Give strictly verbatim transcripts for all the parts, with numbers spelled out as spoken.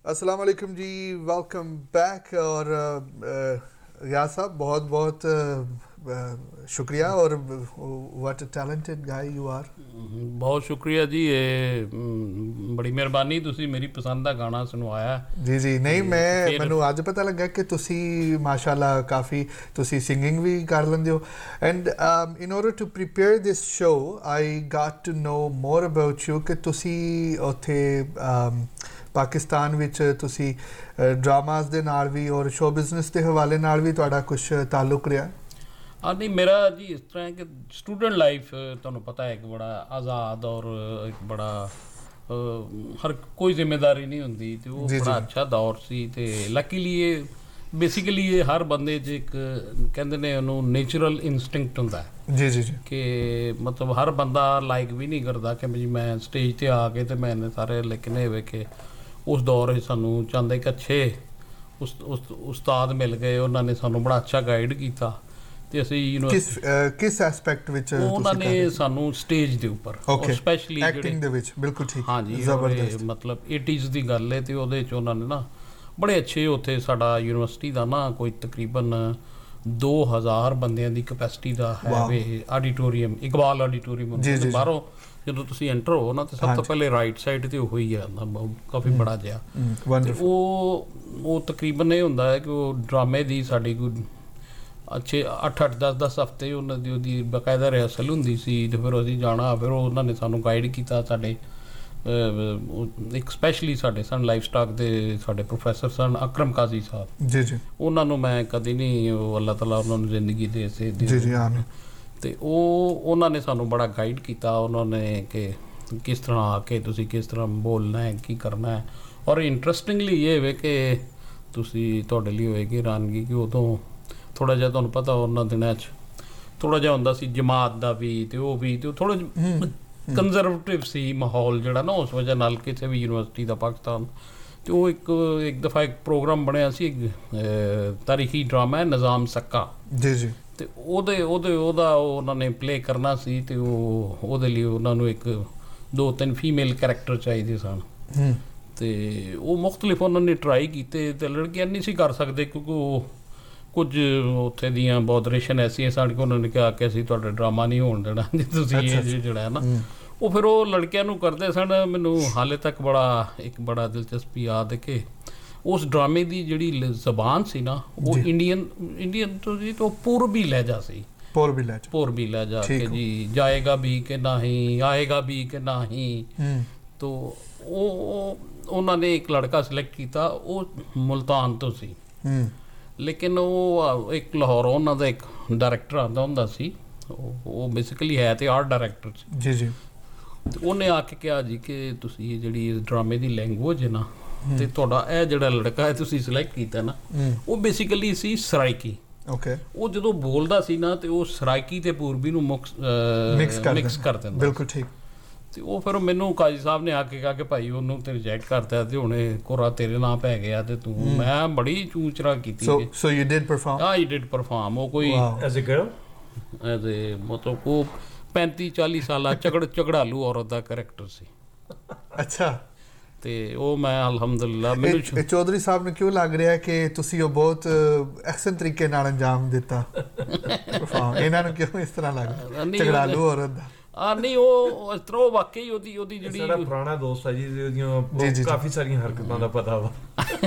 अस्सलाम वालेकुम जी, welcome back. और रियाज साहब बहुत बहुत uh, शुक्रिया। और what a talented guy you are. ਬਹੁਤ ਸ਼ੁਕਰੀਆ ਜੀ। ਇਹ ਮ, ਬੜੀ ਮਿਹਰਬਾਨੀ, ਤੁਸੀਂ ਮੇਰੀ ਪਸੰਦ ਦਾ ਗਾਣਾ ਸੁਣਵਾਇਆ। ਜੀ ਜੀ ਨਹੀਂ, ਮੈਂ ਫਿਰ- ਮੈਨੂੰ ਅੱਜ ਪਤਾ ਲੱਗਾ ਕਿ ਤੁਸੀਂ ਮਾਸ਼ਾਅੱਲਾ ਕਾਫੀ ਤੁਸੀਂ ਸਿੰਗਿੰਗ ਵੀ ਕਰ ਲੈਂਦੇ ਹੋ। And in order to prepare this show I Gat to know more about you ਕਿ ਤੁਸੀਂ ਉੱਥੇ um, ਪਾਕਿਸਤਾਨ ਵਿੱਚ ਤੁਸੀਂ ਡਰਾਮਾਸ ਦੇ ਨਾਲ ਵੀ ਔਰ ਸ਼ੋ ਬਿਜ਼ਨਸ ਦੇ ਹਵਾਲੇ ਨਾਲ ਵੀ ਤੁਹਾਡਾ ਕੁਝ ਤਾਲੁਕ ਰਿਹਾ। ਹਾਂ, ਨਹੀਂ ਮੇਰਾ ਜੀ ਇਸ ਤਰ੍ਹਾਂ ਹੈ ਕਿ ਸਟੂਡੈਂਟ ਲਾਈਫ ਤੁਹਾਨੂੰ ਪਤਾ ਹੈ ਇੱਕ ਬੜਾ ਆਜ਼ਾਦ ਔਰ ਇੱਕ ਬੜਾ ਅ, ਹਰ ਕੋਈ ਜ਼ਿੰਮੇਦਾਰੀ ਨਹੀਂ ਹੁੰਦੀ, ਤੇ ਉਹ ਜੀ, ਬੜਾ ਜੀ। ਅੱਛਾ ਦੌਰ ਸੀ। ਤੇ ਲੱਕੀਲੀ ਇਹ ਬੇਸਿਕਲੀ ਇਹ ਹਰ ਬੰਦੇ 'ਚ ਇੱਕ ਕਹਿੰਦੇ ਨੇ ਉਹਨੂੰ ਨੇਚਰਲ ਇਨਸਟਿੰਕਟ ਹੁੰਦਾ ਹੈ ਜੀ ਜੀ ਜੀ ਕਿ ਮਤਲਬ ਹਰ ਬੰਦਾ ਲਾਈਕ ਵੀ ਨਹੀਂ ਕਰਦਾ ਕਿ ਜੀ ਮੈਂ ਸਟੇਜ 'ਤੇ ਆ ਕੇ ਤੇ ਮੈਂ ਸਾਰੇ, ਲੇਕਿਨ ਇਹ ਵੇ ਕਿ ਉਸ ਦੌਰ ਵਿੱਚ ਸਾਨੂੰ ਚੰਦ ਇੱਕ ਅੱਛੇ ਉਸ ਉਸ ਉਸਤਾਦ ਮਿਲ ਗਏ, ਉਹਨਾਂ ਨੇ ਸਾਨੂੰ ਬੜਾ ਅੱਛਾ ਗਾਈਡ ਕੀਤਾ। ਤੇ ਅਸੀਂ ਕਿਸ ਅ, ਕਿਸ ਐਸਪੈਕਟ ਵਿੱਚ ਉਹਨਾਂ ਤੁਸੀਂ ਨੇ ਸਾਨੂੰ ਸਟੇਜ ਦੇ ਉੱਪਰ ਓਕੇ ਸਪੈਸ਼ਲੀ ਐਕਟਿੰਗ ਦੇ ਵਿੱਚ ਬਿਲਕੁਲ ਠੀਕ। ਹਾਂਜੀ ਜ਼ਬਰਦਸਤ। ਮਤਲਬ ਏਟੀਜ਼ ਦੀ ਗੱਲ ਹੈ, ਤੇ ਉਹਦੇ 'ਚ ਉਹਨਾਂ ਨੇ ਨਾ ਬੜੇ ਅੱਛੇ, ਉੱਥੇ ਸਾਡਾ ਯੂਨੀਵਰਸਿਟੀ ਦਾ ਨਾ ਕੋਈ ਤਕਰੀਬਨ ਦੋ ਹਜ਼ਾਰ ਬੰਦਿਆਂ ਦੀ ਕਪੈਸਿਟੀ ਦਾ ਹੈ ਵੇ ਆਡੀਟੋਰੀਅਮ, ਇਕਬਾਲ ਆਡੀਟੋਰੀਅਮ। ਜੀ, ਜੀ। ਬਾਹਰੋਂ ਜਦੋਂ ਤੁਸੀਂ ਐਂਟਰ ਹੋ ਨਾ, ਤੇ ਸਭ ਤੋਂ ਹਾਂਜੀ। ਪਹਿਲੇ ਰਾਈਟ ਸਾਈਡ ਤੇ ਉਹ ਹੀ ਆ ਕਾਫੀ ਬੜਾ ਜਿਹਾ। ਤੇ ਵੰਡਰਫੁਲ। ਉਹ ਉਹ ਤਕਰੀਬਨ ਇਹ ਹੁੰਦਾ ਹੈ ਕਿ ਉਹ ਡਰਾਮੇ ਦੀ ਸਾਡੀ ਕੋਈ ਅੱਛੇ ਅੱਠ ਅੱਠ ਦਸ ਦਸ ਹਫ਼ਤੇ ਉਹਨਾਂ ਦੀ ਉਹਦੀ ਬਾਕਾਇਦਾ ਰਿਹਰਸਲ ਹੁੰਦੀ ਸੀ। ਤੇ ਫਿਰ ਅਸੀਂ ਜਾਣਾ, ਫਿਰ ਉਹ ਉਹਨਾਂ ਨੇ ਸਾਨੂੰ ਗਾਈਡ ਕੀਤਾ। ਸਾਡੇ ਅਹ, ਇੱਕ ਸਪੈਸ਼ਲੀ ਸਾਡੇ ਸਨ ਲਾਈਫ ਸਟਾਕ ਦੇ ਸਾਡੇ ਪ੍ਰੋਫੈਸਰ ਸਨ ਅਕਰਮ ਕਾਜ਼ੀ ਸਾਹਿਬ। ਜੀ ਜੀ ਉਹਨਾਂ ਨੂੰ ਮੈਂ ਕਦੇ ਨਹੀਂ, ਉਹ ਅੱਲਾਹ ਤਾਲਾ ਉਹਨਾਂ ਨੂੰ ਜ਼ਿੰਦਗੀ ਦੇ ਸੇ ਦੇ ਜੀ ਜੀ ਆਮੀਨ। ਤੇ ਉਹ ਉਹਨਾਂ ਨੇ ਸਾਨੂੰ ਬੜਾ ਗਾਈਡ ਕੀਤਾ। ਉਹਨਾਂ ਨੇ ਕਿ ਕਿਸ ਤਰ੍ਹਾਂ ਆ ਕੇ ਤੁਸੀਂ ਕਿਸ ਤਰ੍ਹਾਂ ਬੋਲਣਾ ਹੈ, ਕੀ ਕਰਨਾ ਹੈ। ਔਰ ਇੰਟਰਸਟਿੰਗਲੀ ਇਹ ਹੋਵੇ ਕਿ ਤੁਸੀਂ ਤੁਹਾਡੇ ਲਈ ਹੋਏਗੀ ਹੈਰਾਨਗੀ ਕਿ ਉਦੋਂ ਥੋੜ੍ਹਾ ਜਿਹਾ ਤੁਹਾਨੂੰ ਪਤਾ ਉਹਨਾਂ ਦਿਨਾਂ 'ਚ ਥੋੜ੍ਹਾ ਜਿਹਾ ਹੁੰਦਾ ਸੀ ਜਮਾਤ ਦਾ ਵੀ, ਤੇ ਉਹ ਵੀ, ਤੇ ਥੋੜ੍ਹਾ ਜਿਹਾ ਕੰਜ਼ਰਵੇਟਿਵ ਸੀ ਮਾਹੌਲ ਜਿਹੜਾ ਨਾ ਉਸ ਵਜ੍ਹਾ ਨਾਲ ਕਿਸੇ ਵੀ ਯੂਨੀਵਰਸਿਟੀ ਦਾ ਪਾਕਿਸਤਾਨ। ਤੇ ਉਹ ਇੱਕ ਇੱਕ ਦਫਾ ਇੱਕ ਪ੍ਰੋਗਰਾਮ ਬਣਿਆ ਸੀ, ਤਾਰੀਖੀ ਡਰਾਮਾ ਹੈ ਨਿਜ਼ਾਮ ਸਕਾ। ਜੀ ਜੀ ਤੇ ਉਹਦੇ ਉਹਦੇ ਉਹਦਾ ਉਹ ਉਹਨਾਂ ਨੇ ਪਲੇ ਕਰਨਾ ਸੀ, ਤੇ ਉਹ ਉਹਦੇ ਲਈ ਉਹਨਾਂ ਨੂੰ ਇੱਕ ਦੋ ਤਿੰਨ ਫੀਮੇਲ ਕੈਰੈਕਟਰ ਚਾਹੀਦੇ ਸਨ। ਹੂੰ ਤੇ ਉਹ ਮੁਖਤਲਿਫ ਉਹਨਾਂ ਨੇ ਟਰਾਈ ਕੀਤੇ, ਤੇ ਲੜਕੀਆਂ ਨਹੀਂ ਸੀ ਕਰ ਸਕਦੇ ਕਿਉਂਕਿ ਉਹ ਕੁਝ ਉੱਥੇ ਦੀਆਂ ਬੌਦਰੇਸ਼ਨ ਐਸੀਆਂ ਸਨ ਕਿ ਉਹਨਾਂ ਨੇ ਕਿਹਾ ਕਿ ਅਸੀਂ ਤੁਹਾਡਾ ਡਰਾਮਾ ਨਹੀਂ ਹੋਣ ਦੇਣਾ ਜੇ ਤੁਸੀਂ ਇਹ ਜਿਹੜਾ ਹੈ ਨਾ। ਉਹ ਫਿਰ ਉਹ ਲੜਕਿਆਂ ਨੂੰ ਕਰਦੇ ਸਨ। ਮੈਨੂੰ ਹਾਲੇ ਤੱਕ ਬੜਾ ਇੱਕ ਬੜਾ ਦਿਲਚਸਪੀ ਯਾਦ ਹੈ ਕਿ ਉਸ ਡਰਾਮੇ ਦੀ ਜਿਹੜੀ ਜ਼ਬਾਨ ਸੀ ਨਾ, ਉਹ ਇੰਡੀਅਨ ਇੰਡੀਅਨ ਤੋਂ ਜੀ ਤੋਂ ਪੂਰਬੀ ਲਹਿਜਾ ਸੀ। ਪੂਰਬੀ ਲਹਿਜਾ ਪੂਰਬੀ ਲਹਿਜਾ ਕਿ ਜੀ ਜਾਏਗਾ ਵੀ ਕਿ ਨਹੀਂ, ਆਏਗਾ ਵੀ ਕਿ ਨਹੀਂ। ਤੋ ਉਹ ਉਹਨਾਂ ਨੇ ਇੱਕ ਲੜਕਾ ਸਿਲੈਕਟ ਕੀਤਾ, ਉਹ ਮੁਲਤਾਨ ਤੋਂ ਸੀ। ਲੇਕਿਨ ਉਹ ਇੱਕ ਲਾਹੌਰ ਉਹਨਾਂ ਦਾ ਇੱਕ ਡਾਇਰੈਕਟਰ ਆਉਂਦਾ ਹੁੰਦਾ ਸੀ, ਉਹ ਬੇਸਿਕਲੀ ਹੈ ਤੇ ਆਰਟ ਡਾਇਰੈਕਟਰ ਸੀ। ਜੀ ਜੀ ਤੇ ਉਹਨੇ ਆ ਕੇ ਕਿਹਾ ਜੀ ਕਿ ਤੁਸੀਂ ਇਹ ਜਿਹੜੀ ਇਸ ਡਰਾਮੇ ਦੀ ਲੈਂਗੁਏਜ ਹੈ ਨਾ, ਤੇ ਤੁਹਾਡਾ ਇਹ ਜਿਹੜਾ ਲੜਕਾ ਹੈ ਤੁਸੀਂ ਸਿਲੈਕਟ ਕੀਤਾ ਨਾ, ਉਹ ਬੇਸਿਕਲੀ ਸੀ ਸਰਾਇਕੀ। ਓਕੇ। ਉਹ ਜਦੋਂ ਬੋਲਦਾ ਸੀ ਨਾ, ਤੇ ਉਹ ਸਰਾਇਕੀ ਤੇ ਪੂਰਬੀ ਨੂੰ ਮਿਕਸ ਕਰ ਦਿੰਦਾ। ਬਿਲਕੁਲ ਠੀਕ। ਤੇ ਉਹ ਫਿਰ ਮੈਨੂੰ ਕਾਜੀ ਸਾਹਿਬ ਨੇ ਆ ਕੇ ਕਿਹਾ ਕਿ ਭਾਈ ਉਹਨੂੰ ਤੇ ਰਿਜੈਕਟ ਕਰਤਾ, ਤੇ ਹੁਣੇ ਕੋਰਾ ਤੇਰੇ ਨਾਂ ਪੈ ਗਿਆ। ਤੇ ਤੂੰ ਮੈਂ ਬੜੀ ਚੂਚਰਾ ਕੀਤੀ। ਸੋ ਸੋ ਯੂ ਡਿਡ ਪਰਫਾਰਮ? ਹਾਂ, ਯੂ ਡਿਡ ਪਰਫਾਰਮ। ਉਹ ਕੋਈ as a girl, as a ਮਤਲਬ ਉਹ ਪੈਂਤੀ ਚਾਲੀ ਸਾਲਾ ਝਗੜ ਝਗੜਾਲੂ ਔਰਤ ਦਾ ਕਰੈਕਟਰ ਸੀ। ਅੱਛਾ। ਤੇ ਉਹ ਮੈਂ ਅਲਹਮਦੁਲਿਲਾ ਮੈਨੂੰ ਇਹ ਚੌਧਰੀ ਸਾਹਿਬ ਨੂੰ ਕਿਉਂ ਲੱਗ ਰਿਹਾ ਕਿ ਤੁਸੀਂ ਉਹ ਬਹੁਤ ਐਕਸਨ ਤਰੀਕੇ ਨਾਲ ਅੰਜਾਮ ਦਿੱਤਾ ਪਰਫਾਰਮ? ਇਹਨਾਂ ਨੂੰ ਕਿਉਂ ਇਸ ਤਰ੍ਹਾਂ ਲੱਗਦਾ ਝਗੜਾਲੂ ਔਰਤ ਦਾ? ਆ ਨਹੀਂ, ਉਹ ਇਸ ਤਰ੍ਹਾਂ ਉਹ ਵਾਕਈ ਉਹਦੀ ਉਹਦੀ ਜਿਹੜੀ ਸਾਡਾ ਪੁਰਾਣਾ ਦੋਸਤ ਹੈ ਜੀ, ਉਹਦੀਆਂ ਕਾਫੀ ਸਾਰੀਆਂ ਹਰਕਤਾਂ ਦਾ ਪਤਾ ਵਾ।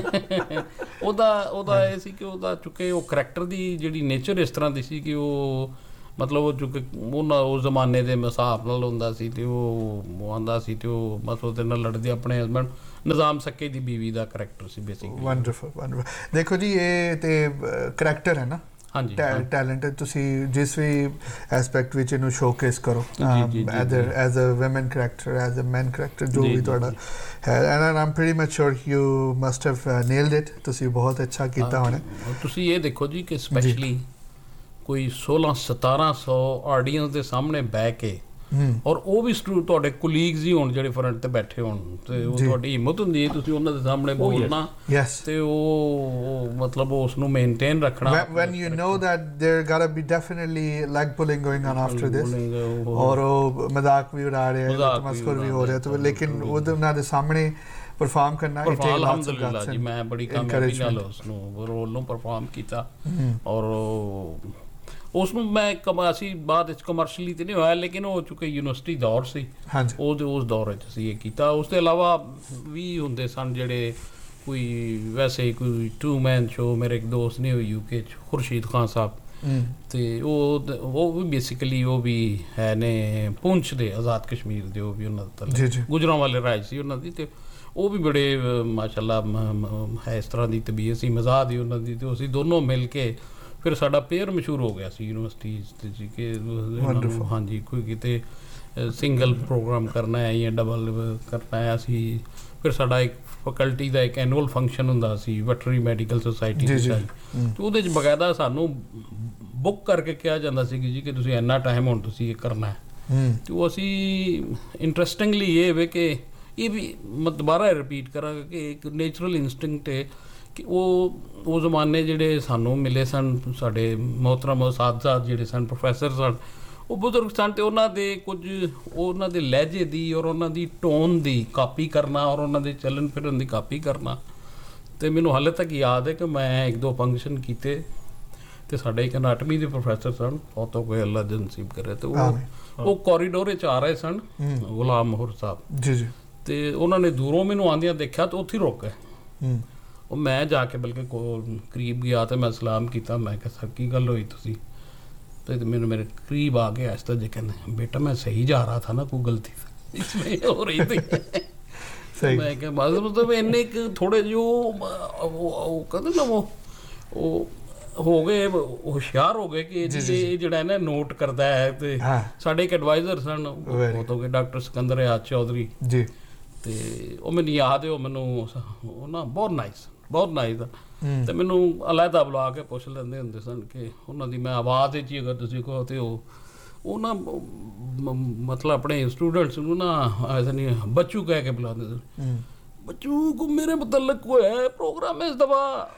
ਉਹਦਾ ਉਹਦਾ ਇਹ ਸੀ ਕਿ ਉਹਦਾ ਚੁੱਕੇ ਉਹ ਕਰੈਕਟਰ ਦੀ ਜਿਹੜੀ ਨੇਚਰ ਇਸ ਤਰ੍ਹਾਂ ਦੀ ਸੀ ਕਿ ਉਹ ਮਤਲਬ ਉਹ ਚੁੱਕੇ ਉਹਨਾਂ ਉਸ ਜ਼ਮਾਨੇ ਦੇ ਹਿਸਾਬ ਨਾਲ ਹੁੰਦਾ ਸੀ। ਤੇ ਉਹ ਆਉਂਦਾ ਸੀ ਤੇ ਉਹ ਬਸ ਉਹਦੇ ਨਾਲ ਲੜਦੇ ਆਪਣੇ ਹਸਬੈਂਡ ਨਿਜ਼ਾਮ ਸੱਕੇ ਦੀ ਬੀਵੀ ਦਾ ਕਰੈਕਟਰ ਸੀ ਬੇਸਿਕਲੀ। Wonderful wonderful. ਦੇਖੋ ਜੀ, ਇਹ ਤੇ ਕਰੈਕਟਰ ਹੈ ਨਾ, ਹਾਂਜੀ, ਟੈਲੈਂਟ ਹੈ। ਤੁਸੀਂ ਜਿਸ ਵੀ ਐਸਪੈਕਟ ਵਿੱਚ ਇਹਨੂੰ ਸ਼ੋਕੇਸ ਕਰੋ, as a woman character, as a man character, ਜੋ ਵੀ ਤੁਹਾਡਾ ਹੈ। And I am pretty much sure you must have ਨੇਲਡ it. ਤੁਸੀਂ ਬਹੁਤ ਅੱਛਾ ਕੀਤਾ ਹੋਣਾ। ਤੁਸੀਂ ਇਹ ਦੇਖੋ ਜੀ ਕਿ ਸਪੈਸ਼ਲੀ ਕੋਈ ਸੋਲਾਂ ਸਤਾਰਾਂ ਸੌ ਆਡੀਅੰਸ ਦੇ ਸਾਹਮਣੇ ਬਹਿ ਕੇ ਔਰ ਉਹ ਵੀ ਤੁਹਾਡੇ ਕੁਲੀਗਸ ਹੀ ਹੋਣ ਜਿਹੜੇ ਫਰੰਟ ਤੇ ਬੈਠੇ ਹੋਣ ਤੇ ਉਹ ਤੁਹਾਡੀ ਹਿੰਮਤ ਹੁੰਦੀ ਹੈ ਤੁਸੀਂ ਉਹਨਾਂ ਦੇ ਸਾਹਮਣੇ ਬੋਲਣਾ ਤੇ ਉਹ ਮਤਲਬ ਉਸ ਨੂੰ ਮੇਨਟੇਨ ਰੱਖਣਾ when you know that there gotta be definitely leg pulling going on after this ਔਰ ਉਹ ਮਜ਼ਾਕ ਵੀ ਉਡਾ ਰਹੇ ਤਮਸਖੁਰ ਵੀ ਹੋ ਰਿਹਾ ਤੇ ਲੇਕਿਨ ਉਹਦੇ ਉਹਨਾਂ ਦੇ ਸਾਹਮਣੇ ਪਰਫਾਰਮ ਕਰਨਾ it takes alhamdulillah ਜੀ ਮੈਂ ਬੜੀ ਕਾਮਯਾਬੀ ਨਾਲ ਉਸ ਨੂੰ ਰੋਲ ਨੂੰ ਪਰਫਾਰਮ ਕੀਤਾ ਔਰ ਉਸ ਨੂੰ ਮੈਂ ਅਸੀਂ ਬਾਅਦ ਵਿੱਚ ਕਮਰਸ਼ਲੀ ਤੇ ਨਹੀਂ ਹੋਇਆ ਲੇਕਿਨ ਉਹ ਚੁੱਕੇ ਯੂਨੀਵਰਸਿਟੀ ਦੌਰ ਸੀ ਉਹ ਉਸ ਦੌਰ ਵਿੱਚ ਅਸੀਂ ਇਹ ਕੀਤਾ ਉਸ ਤੋਂ ਇਲਾਵਾ ਵੀ ਹੁੰਦੇ ਸਨ ਜਿਹੜੇ ਕੋਈ ਵੈਸੇ ਕੋਈ ਟੂ ਮੈਨ ਸ਼ੋ ਮੇਰੇ ਇੱਕ ਦੋਸਤ ਨੇ ਯੂਕੇ 'ਚ ਖੁਰਸ਼ੀਦ ਖਾਨ ਸਾਹਿਬ ਤੇ ਉਹ ਉਹ ਵੀ ਬੇਸਿਕਲੀ ਉਹ ਵੀ ਹੈ ਨੇ ਪੁੰਛ ਦੇ ਆਜ਼ਾਦ ਕਸ਼ਮੀਰ ਦੇ ਉਹ ਵੀ ਉਹਨਾਂ ਦਾ ਗੁਜਰਾਂਵਾਲੇ ਰਾਜ ਸੀ ਉਹਨਾਂ ਦੀ ਤੇ ਉਹ ਵੀ ਬੜੇ ਮਾਸ਼ਾਅੱਲਾ ਹੈ ਇਸ ਤਰ੍ਹਾਂ ਦੀ ਤਬੀਅਤ ਸੀ ਮਜ਼ਾਹ ਦੀ ਉਹਨਾਂ ਦੀ ਤੇ ਅਸੀਂ ਦੋਨੋਂ ਮਿਲ ਕੇ ਫਿਰ ਸਾਡਾ ਪੇਅਰ ਮਸ਼ਹੂਰ ਹੋ ਗਿਆ ਸੀ ਯੂਨੀਵਰਸਿਟੀ 'ਤੇ ਜੀ ਕਿ ਹਾਂਜੀ ਕੋਈ ਕਿਤੇ ਸਿੰਗਲ ਪ੍ਰੋਗਰਾਮ ਕਰਨਾ ਹੈ ਜਾਂ ਡਬਲ ਕਰਨਾ ਹੈ ਅਸੀਂ ਫਿਰ ਸਾਡਾ ਇੱਕ ਫੈਕਲਟੀ ਦਾ ਇੱਕ ਐਨੂਅਲ ਫੰਕਸ਼ਨ ਹੁੰਦਾ ਸੀ ਵੈਟਰਨਰੀ ਮੈਡੀਕਲ ਸੁਸਾਇਟੀ ਦੇ ਤੇ ਉਹਦੇ 'ਚ ਬਕਾਇਦਾ ਸਾਨੂੰ ਬੁੱਕ ਕਰਕੇ ਕਿਹਾ ਜਾਂਦਾ ਸੀ ਕਿ ਜੀ ਕਿ ਤੁਸੀਂ ਇੰਨਾ ਟਾਈਮ ਹੁਣ ਤੁਸੀਂ ਇਹ ਕਰਨਾ ਹੈ ਤੇ ਉਹ ਅਸੀਂ ਇੰਟਰਸਟਿੰਗਲੀ ਇਹ ਵੇ ਕਿ ਇਹ ਵੀ ਮੈਂ ਦੁਬਾਰਾ ਰਿਪੀਟ ਕਰਾਂਗਾ ਕਿ ਇੱਕ ਨੇਚਰਲ ਇਨਸਟਿੰਕਟ ਹੈ ਕਿ ਉਹ ਉਹ ਜ਼ਮਾਨੇ ਜਿਹੜੇ ਸਾਨੂੰ ਮਿਲੇ ਸਨ ਸਾਡੇ ਮੁਹਤਰਮ ਉਸਤਾਦ ਜਿਹੜੇ ਸਨ ਪ੍ਰੋਫੈਸਰ ਸਨ ਉਹ ਬਜ਼ੁਰਗ ਸਨ ਤੇ ਉਹਨਾਂ ਦੇ ਕੁਝ ਉਹਨਾਂ ਦੇ ਲਹਿਜੇ ਦੀ ਔਰ ਉਹਨਾਂ ਦੀ ਟੋਨ ਦੀ ਕਾਪੀ ਕਰਨਾ ਔਰ ਉਹਨਾਂ ਦੇ ਚੱਲਣ ਫਿਰਨ ਦੀ ਕਾਪੀ ਕਰਨਾ ਤੇ ਮੈਨੂੰ ਹਾਲੇ ਤੱਕ ਯਾਦ ਹੈ ਕਿ ਮੈਂ ਇੱਕ ਦੋ ਫੰਕਸ਼ਨ ਕੀਤੇ ਤੇ ਸਾਡੇ ਇੱਕ ਅਨਾਟਮੀ ਦੇ ਪ੍ਰੋਫੈਸਰ ਸਨ ਬਹੁਤ ਕੋਈ ਅੱਲਾ ਜਨ ਨਸੀਬ ਕਰੇ ਤੇ ਉਹ ਉਹ ਕੋਰੀਡੋਰ 'ਚ ਆ ਰਹੇ ਸਨ ਗੁਲਾਮ ਮੋਹਰ ਸਾਹਿਬ ਜੀ ਜੀ ਤੇ ਉਹਨਾਂ ਨੇ ਦੂਰੋਂ ਮੈਨੂੰ ਆਉਂਦਿਆਂ ਦੇਖਿਆ ਤੇ ਉੱਥੇ ਰੁਕ ਗਏ ਉਹ ਮੈਂ ਜਾ ਕੇ ਬਲਕਿ ਕੋਲ ਕਰੀਬ ਗਿਆ ਤੇ ਮੈਂ ਸਲਾਮ ਕੀਤਾ ਮੈਂ ਕਿਹਾ ਸਰ ਕੀ ਗੱਲ ਹੋਈ ਤੁਸੀਂ ਤੇ ਮੈਨੂੰ ਮੇਰੇ ਕਰੀਬ ਆ ਕੇ ਇਸ ਤਰ੍ਹਾਂ ਜੇ ਕਹਿੰਦੇ ਬੇਟਾ ਮੈਂ ਸਹੀ ਜਾ ਰਹਾ ਥਾ ਨਾ ਕੋਈ ਗਲਤੀ ਇਸमें ਹੋ ਰਹੀ ਥੀ ਮੈਂ ਕਿਹਾ ਮਤਲਬ ਇੰਨੇ ਕੁ ਥੋੜੇ ਜਿਹੇ ਉਹ ਕਹਿੰਦੇ ਨਾ ਉਹ ਉਹ ਹੋ ਗਏ ਹੁਸ਼ਿਆਰ ਹੋ ਗਏ ਕਿ ਇਹ ਜਿਹੜਾ ਨਾ ਨੋਟ ਕਰਦਾ ਹੈ ਤੇ ਸਾਡੇ ਇੱਕ ਐਡਵਾਈਜ਼ਰ ਸਨ ਉਹ ਤੋਂ ਕਿ ਡਾਕਟਰ ਸਿਕੰਦਰ ਆਜ਼ਾਦ ਚੌਧਰੀ ਜੀ ਤੇ ਉਹ ਮੈਨੂੰ ਯਾਦ ਹੈ ਉਹ ਮੈਨੂੰ ਉਹ ਨਾ ਬਹੁਤ ਨਾਈਸ ਬਹੁਤ ਨਾਈਸ ਤੇ ਮੈਨੂੰ ਅਲੱਗਾ ਬੁਲਾ ਕੇ ਪੁੱਛ ਲੈਂਦੇ ਹੁੰਦੇ ਸਨ ਕਿ ਉਹਨਾਂ ਦੀ ਮੈਂ ਆਵਾਜ਼ ਵਿੱਚ ਹੀ ਅਗਰ ਤੁਸੀਂ ਕਹੋ ਤੇ ਉਹ ਉਹ ਨਾ ਮਤਲਬ ਆਪਣੇ ਸਟੂਡੈਂਟਸ ਨੂੰ ਨਾ ਐਸਾ ਨਹੀਂ ਬੱਚੂ ਕਹਿ ਕੇ ਬੁਲਾਉਂਦੇ ਸਨ ਬੱਚੂ ਕੋ ਮੇਰੇ ਮੁਤਲਕ ਕੋਈ ਹੈ ਪ੍ਰੋਗਰਾਮ ਇਸ ਦਫਾ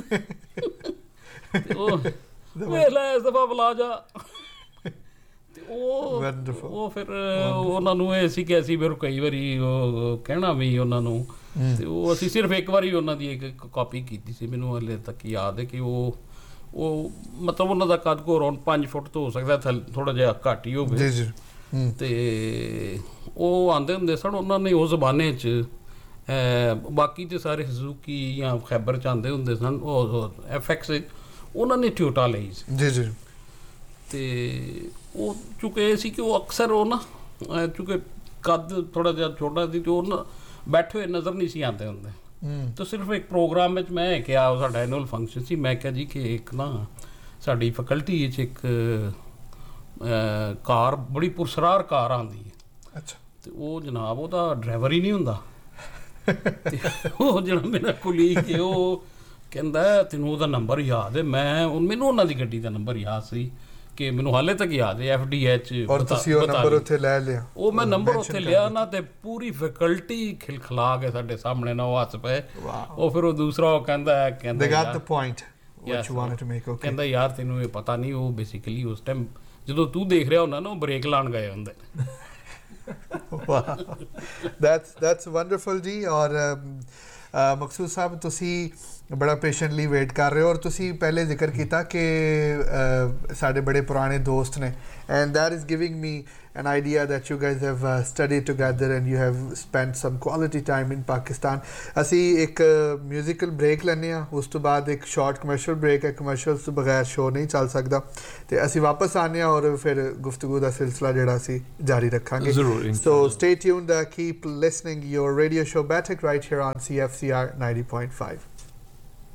ਉਹ ਵੇਖ ਲੈ ਇਸ ਦਫਾ ਬੁਲਾ ਜਾ ਤੇ ਉਹ ਉਹ ਫਿਰ ਉਹਨਾਂ ਨੂੰ ਇਹ ਸੀ ਕਿ ਅਸੀਂ ਫਿਰ ਕਈ ਵਾਰੀ ਉਹ ਕਹਿਣਾ ਵੀ ਉਹਨਾਂ ਨੂੰ ਤੇ ਉਹ ਅਸੀਂ ਸਿਰਫ ਇੱਕ ਵਾਰੀ ਉਹਨਾਂ ਦੀ ਇੱਕ ਕਾਪੀ ਕੀਤੀ ਸੀ ਮੈਨੂੰ ਹਾਲੇ ਤੱਕ ਯਾਦ ਹੈ ਕਿ ਉਹ ਉਹ ਮਤਲਬ ਉਹਨਾਂ ਦਾ ਕੱਦ ਕੋ ਅਰਾਊਂਡ ਪੰਜ ਫੁੱਟ ਤੋਂ ਹੋ ਸਕਦਾ ਥੋੜਾ ਜਿਹਾ ਘੱਟ ਹੀ ਹੋਵੇ ਤੇ ਉਹ ਆਉਂਦੇ ਹੁੰਦੇ ਸਨ ਉਹਨਾਂ ਨੇ ਉਸ ਜ਼ਮਾਨੇ 'ਚ ਬਾਕੀ ਤੇ ਸਾਰੇ ਸੁਜ਼ੂਕੀ ਜਾਂ ਖੈਬਰ 'ਚ ਆਉਂਦੇ ਹੁੰਦੇ ਸਨ ਉਹ ਐਫ ਐਕਸ ਉਹਨਾਂ ਨੇ ਟਿਓਟਾ ਲਈ ਸੀ ਜੀ ਜੀ ਤੇ ਉਹ ਚੁੱਕੇ ਸੀ ਕਿ ਉਹ ਅਕਸਰ ਉਹ ਨਾ ਚੁੱਕੇ ਕੱਦ ਥੋੜਾ ਜਿਹਾ ਛੋਟਾ ਸੀ ਤੇ ਉਹ ਨਾ ਬੈਠੇ ਹੋਏ ਨਜ਼ਰ ਨਹੀਂ ਸੀ ਆਉਂਦੇ ਹੁੰਦੇ ਤਾਂ ਸਿਰਫ ਇੱਕ ਪ੍ਰੋਗਰਾਮ ਵਿੱਚ ਮੈਂ ਕਿਹਾ ਸਾਡਾ ਐਨੂਅਲ ਫੰਕਸ਼ਨ ਸੀ ਮੈਂ ਕਿਹਾ ਜੀ ਕਿ ਇੱਕ ਨਾ ਸਾਡੀ ਫੈਕਲਟੀ ਵਿੱਚ ਇੱਕ ਕਾਰ ਬੜੀ ਪੁਰਸਰਾਰ ਕਾਰ ਆਉਂਦੀ ਹੈ ਅੱਛਾ ਤੇ ਉਹ ਜਨਾਬ ਉਹਦਾ ਡਰਾਈਵਰ ਹੀ ਨਹੀਂ ਹੁੰਦਾ ਤੇ ਉਹ ਜਿਹੜਾ ਮੇਰਾ ਕੁਲੀਗ ਹੈ ਉਹ ਕਹਿੰਦਾ ਤੈਨੂੰ ਉਹਦਾ ਨੰਬਰ ਯਾਦ ਹੈ ਮੈਂ ਮੈਨੂੰ ਉਹਨਾਂ ਦੀ ਗੱਡੀ ਦਾ ਨੰਬਰ ਯਾਦ ਸੀ ਕਿ ਮੈਨੂੰ ਹਾਲੇ ਤੱਕ ਯਾਦ ਹੈ ਐਫ ਡੀ ਐਚ ਔਰ ਤੁਸੀਂ ਉਹ ਨੰਬਰ ਉੱਥੇ ਲੈ ਲਿਆ ਉਹ ਮੈਂ ਨੰਬਰ ਉੱਥੇ ਲਿਆ ਨਾ ਤੇ ਪੂਰੀ ਫੈਕਲਟੀ ਖਿਲਖਲਾ ਕੇ ਸਾਡੇ ਸਾਹਮਣੇ ਨਾ ਉਹ ਹੱਸ ਪਏ ਉਹ ਫਿਰ ਉਹ ਦੂਸਰਾ ਉਹ ਕਹਿੰਦਾ ਕਹਿੰਦਾ they got the point what you wanted to make okay ਕਹਿੰਦਾ ਯਾਰ ਤੈਨੂੰ ਇਹ ਪਤਾ ਨਹੀਂ ਉਹ ਬੇਸਿਕਲੀ ਉਸ ਟਾਈਮ ਜਦੋਂ ਤੂੰ ਦੇਖ ਰਿਹਾ ਹੁੰਦਾ ਨਾ ਉਹ ਬ੍ਰੇਕ ਲਾਉਣ ਗਏ ਹੁੰਦੇ wow that's that's wonderful ਜੀ ਔਰ ਮਕਸੂਦ ਸਾਹਿਬ ਤੁਸੀਂ ਬੜਾ ਪੇਸ਼ੈਂਟਲੀ ਵੇਟ ਕਰ ਰਹੇ ਹੋ ਔਰ ਤੁਸੀਂ ਪਹਿਲੇ ਜ਼ਿਕਰ ਕੀਤਾ ਕਿ ਸਾਡੇ ਬੜੇ ਪੁਰਾਣੇ ਦੋਸਤ ਨੇ and that is giving me an idea that you guys have uh, studied together and you have spent some quality time in Pakistan. ਅਸੀਂ ਇੱਕ ਮਿਊਜ਼ੀਕਲ ਬ੍ਰੇਕ ਲੈਂਦੇ ਹਾਂ ਉਸ ਤੋਂ ਬਾਅਦ ਇੱਕ ਸ਼ਾਰਟ ਕਮਰਸ਼ੀਅਲ ਬ੍ਰੇਕ ਹੈ ਕਮਰਸ਼ੀਅਲਸ ਤੋਂ ਬਗੈਰ ਸ਼ੋਅ ਨਹੀਂ ਚੱਲ ਸਕਦਾ ਤੇ ਅਸੀਂ ਵਾਪਸ ਆਉਂਦੇ ਹਾਂ ਔਰ ਫਿਰ ਗੁਫ਼ਤਗੂ ਦਾ ਸਿਲਸਿਲਾ ਜਿਹੜਾ ਅਸੀਂ ਜਾਰੀ ਰੱਖਾਂਗੇ ਜ਼ਰੂਰ so stay tuned uh, keep listening your radio show Batik right here on C F C R ninety point five